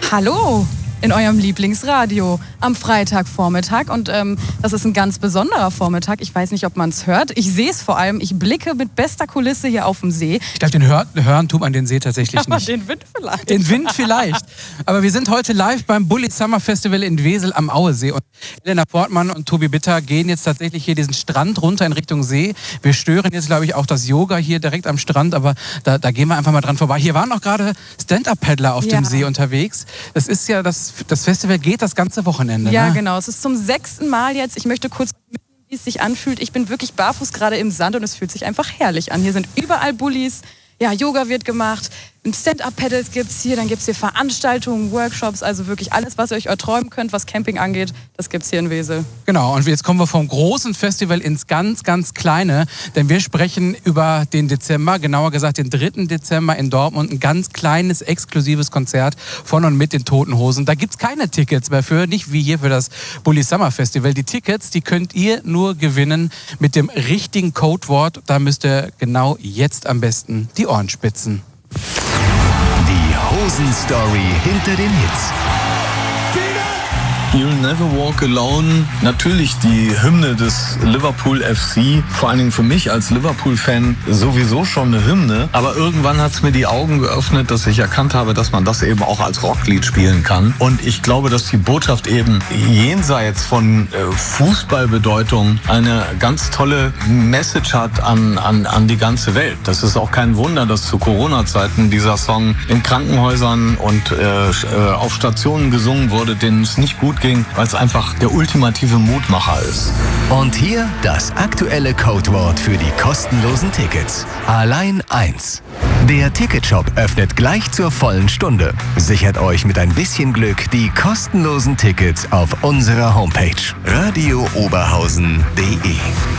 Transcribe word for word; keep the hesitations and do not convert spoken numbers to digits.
Hallo in eurem Lieblingsradio am Freitagvormittag und ähm, das ist ein ganz besonderer Vormittag. Ich weiß nicht, ob man es hört. Ich sehe es vor allem. Ich blicke mit bester Kulisse hier auf dem See. Ich glaube, den hör, hören tut man den See tatsächlich Aber nicht. den Wind vielleicht. Den Wind vielleicht. Aber wir sind heute live beim Bulli Summer Festival in Wesel am Auesee. Und Elena Portmann und Tobi Bitter gehen jetzt tatsächlich hier diesen Strand runter in Richtung See. Wir stören jetzt, glaube ich, auch das Yoga hier direkt am Strand. Aber da, da gehen wir einfach mal dran vorbei. Hier waren auch gerade Stand-Up-Paddler auf Ja. dem See unterwegs. Das ist ja, das, das Festival geht das ganze Wochenende. Ja, ne? genau. Es ist zum sechsten Mal jetzt. Ich möchte kurz mitnehmen, wie es sich anfühlt. Ich bin wirklich barfuß gerade im Sand und es fühlt sich einfach herrlich an. Hier sind überall Bullis. Ja, Yoga wird gemacht. Stand-Up-Paddles gibt's hier. Dann gibt's hier Veranstaltungen, Workshops. Also wirklich alles, was ihr euch erträumen könnt, was Camping angeht, das gibt's hier in Wesel. Genau, und jetzt kommen wir vom großen Festival ins ganz, ganz kleine. Denn wir sprechen über den Dezember, genauer gesagt den dritten Dezember in Dortmund. Ein ganz kleines, exklusives Konzert von und mit den Toten Hosen. Da gibt's keine Tickets mehr für, nicht wie hier für das Bulli Summer Festival. Die Tickets, die könnt ihr nur gewinnen mit dem richtigen Codewort. Da müsst ihr genau jetzt am besten die Ohren spitzen. Die Hosen-Story hinter den Hits. You'll Never Walk Alone, natürlich die Hymne des Liverpool F C, vor allen Dingen für mich als Liverpool-Fan sowieso schon eine Hymne, aber irgendwann hat es mir die Augen geöffnet, dass ich erkannt habe, dass man das eben auch als Rocklied spielen kann, und ich glaube, dass die Botschaft eben jenseits von äh, Fußballbedeutung eine ganz tolle Message hat an, an, an die ganze Welt. Das ist auch kein Wunder, dass zu Corona-Zeiten dieser Song in Krankenhäusern und äh, auf Stationen gesungen wurde, denen es nicht gut ging, weil es einfach der ultimative Mutmacher ist. Und hier das aktuelle Codewort für die kostenlosen Tickets. Allein eins. Der Ticketshop öffnet gleich zur vollen Stunde. Sichert euch mit ein bisschen Glück die kostenlosen Tickets auf unserer Homepage radio oberhausen punkt de.